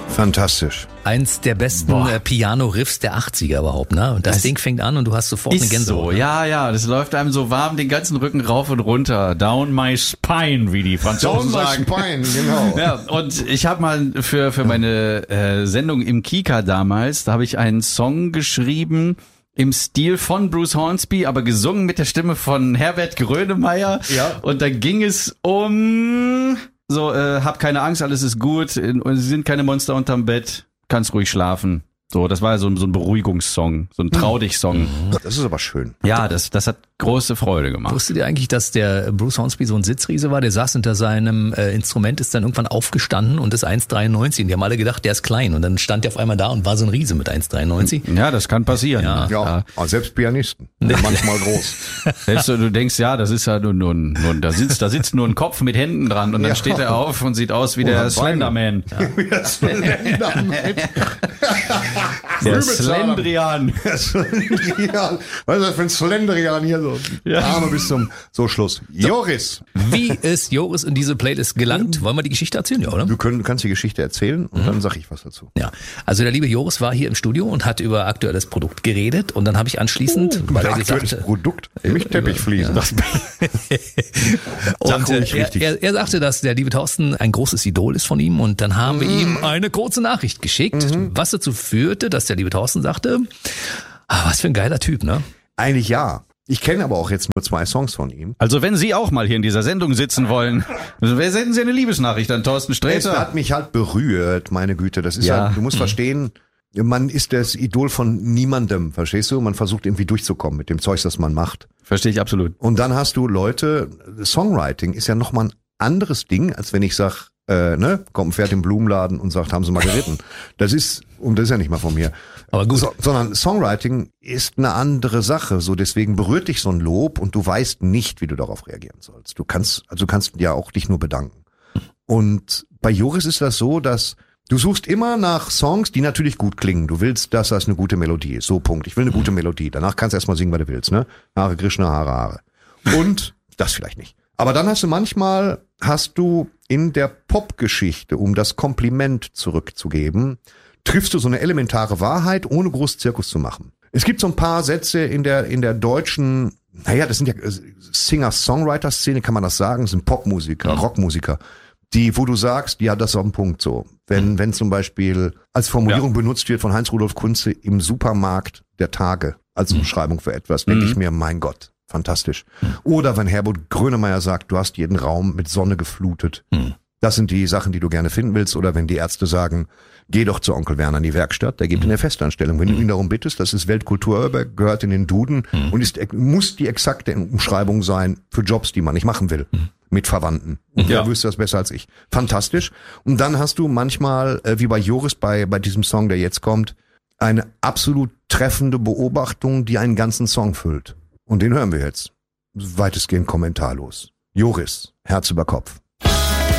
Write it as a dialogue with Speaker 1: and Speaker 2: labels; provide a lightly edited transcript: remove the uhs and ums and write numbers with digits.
Speaker 1: Fantastisch.
Speaker 2: Eins der besten Piano-Riffs der 80er überhaupt, ne? Und das Ding fängt an und du hast sofort eine Gänsehaut.
Speaker 3: So, ja, das läuft einem so warm den ganzen Rücken rauf und runter. Down my spine, wie die Franzosen sagen.
Speaker 1: Down my spine, genau.
Speaker 3: Ja, und ich habe mal für meine Sendung im Kika damals, da habe ich einen Song geschrieben im Stil von Bruce Hornsby, aber gesungen mit der Stimme von Herbert Grönemeyer. Ja. Und da ging es um so, hab keine Angst, alles ist gut, sie sind keine Monster unterm Bett, kannst ruhig schlafen. So, das war so ein Beruhigungssong, so ein Trau-dich-Song.
Speaker 1: Das ist aber schön.
Speaker 3: Ja, das hat große Freude gemacht.
Speaker 2: Wusstet ihr eigentlich, dass der Bruce Hornsby so ein Sitzriese war? Der saß hinter seinem Instrument, ist dann irgendwann aufgestanden und ist 1,93. Und die haben alle gedacht, der ist klein. Und dann stand der auf einmal da und war so ein Riese mit 1,93.
Speaker 3: Ja, das kann passieren.
Speaker 1: Ja, aber selbst Pianisten. Manchmal groß.
Speaker 3: Selbst du denkst, ja, das ist ja nur da sitzt nur ein Kopf mit Händen dran und dann steht er auf und sieht aus wie der Slenderman.
Speaker 1: Wie der Slenderman.
Speaker 3: Der Slendrian.
Speaker 1: Was ist das für ein Slendrian hier so? Arme bis zum Schluss. Joris.
Speaker 2: Wie ist Joris in diese Playlist gelangt? Wollen wir die Geschichte erzählen, ja, oder?
Speaker 1: Du kannst die Geschichte erzählen und dann sag ich was dazu.
Speaker 2: Ja, also der liebe Joris war hier im Studio und hat über aktuelles Produkt geredet und dann habe ich anschließend, weil er gesagt hat,
Speaker 1: Produkt, nämlich Teppichfliesen.
Speaker 2: Und er sagte, dass der liebe Thorsten ein großes Idol ist von ihm und dann haben wir ihm eine kurze Nachricht geschickt, was dazu führte, dass der liebe Thorsten sagte, was für ein geiler Typ, ne?
Speaker 1: Eigentlich ja. Ich kenne aber auch jetzt nur 2 Songs von ihm.
Speaker 3: Also wenn Sie auch mal hier in dieser Sendung sitzen wollen, senden Sie eine Liebesnachricht an Thorsten Sträter.
Speaker 1: Es hat mich halt berührt, meine Güte. Das ist halt, du musst verstehen, man ist das Idol von niemandem, verstehst du? Man versucht irgendwie durchzukommen mit dem Zeugs, das man macht.
Speaker 3: Verstehe ich absolut.
Speaker 1: Und dann hast du Leute, Songwriting ist ja nochmal ein anderes Ding, als wenn ich sag, kommt ein Pferd im Blumenladen und sagt, haben Sie mal geritten. Das ist ja nicht mal von mir.
Speaker 2: Aber gut.
Speaker 1: Sondern Songwriting ist eine andere Sache. So, deswegen berührt dich so ein Lob und du weißt nicht, wie du darauf reagieren sollst. Du kannst ja auch dich nur bedanken. Und bei Joris ist das so, dass du suchst immer nach Songs, die natürlich gut klingen. Du willst, dass das eine gute Melodie ist. So, Punkt. Ich will eine gute Melodie. Danach kannst du erstmal singen, was du willst, ne? Hare Krishna, Hare. Und das vielleicht nicht. Aber dann hast du in der Popgeschichte, um das Kompliment zurückzugeben, triffst du so eine elementare Wahrheit, ohne groß Zirkus zu machen. Es gibt so ein paar Sätze in der deutschen, das sind ja Singer-Songwriter-Szene, kann man das sagen, das sind Popmusiker, Rockmusiker, wo du sagst, ja, das ist auf den Punkt so. Wenn zum Beispiel als Formulierung benutzt wird von Heinz-Rudolf Kunze im Supermarkt der Tage, als Umschreibung für etwas, denke ich mir, mein Gott. Fantastisch. Oder wenn Herbert Grönemeyer sagt, du hast jeden Raum mit Sonne geflutet. Das sind die Sachen, die du gerne finden willst. Oder wenn die Ärzte sagen, geh doch zu Onkel Werner in die Werkstatt, der gibt in der Festanstellung. Wenn du ihn darum bittest, das ist Weltkulturerbe, gehört in den Duden und muss die exakte Umschreibung sein für Jobs, die man nicht machen will. Mit Verwandten. Und wer wüsste das besser als ich. Fantastisch. Und dann hast du manchmal, wie bei Joris, bei diesem Song, der jetzt kommt, eine absolut treffende Beobachtung, die einen ganzen Song füllt. Und den hören wir jetzt. Weitestgehend kommentarlos. Joris, Herz über Kopf.